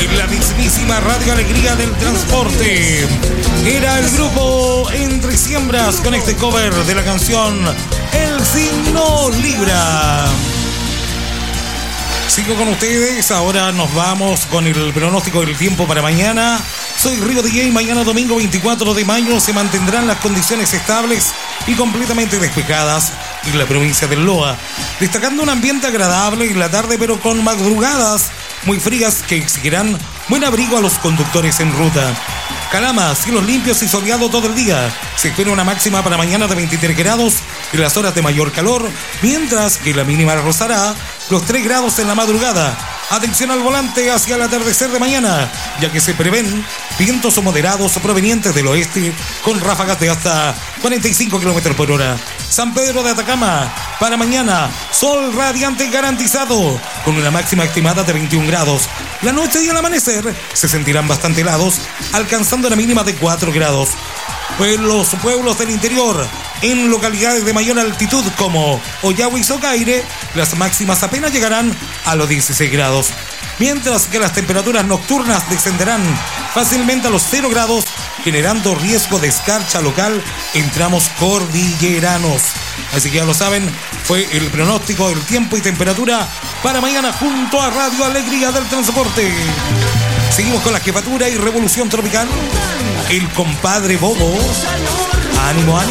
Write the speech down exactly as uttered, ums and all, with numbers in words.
en la mismísima Radio Alegría del Transporte. Era el grupo Entre Siembras con este cover de la canción El Signo Libra. Sigo con ustedes, ahora nos vamos con el pronóstico del tiempo para mañana. Soy Río D J, mañana domingo veinticuatro de mayo se mantendrán las condiciones estables y completamente despejadas en la provincia del Loa, destacando un ambiente agradable en la tarde pero con madrugadas muy frías que exigirán buen abrigo a los conductores en ruta. Calama, cielos limpios y soleado todo el día. Se espera una máxima para mañana de veintitrés grados en las horas de mayor calor, mientras que la mínima rozará los tres grados en la madrugada. Atención al volante hacia el atardecer de mañana, ya que se prevén vientos moderados provenientes del oeste con ráfagas de hasta cuarenta y cinco kilómetros por hora. San Pedro de Atacama, para mañana, sol radiante garantizado, con una máxima estimada de veintiún grados. La noche y el amanecer se sentirán bastante helados, alcanzando la mínima de cuatro grados. Pues los pueblos del interior, en localidades de mayor altitud como Ollagüe y Socaire, las máximas apenas llegarán a los dieciséis grados, mientras que las temperaturas nocturnas descenderán fácilmente a los cero grados, generando riesgo de escarcha local en tramos cordilleranos. Así que ya lo saben, fue el pronóstico del tiempo y temperatura para mañana junto a Radio Alegría del Transporte. Seguimos con la jefatura y revolución tropical. El compadre Bobo. Ánimo, ánimo.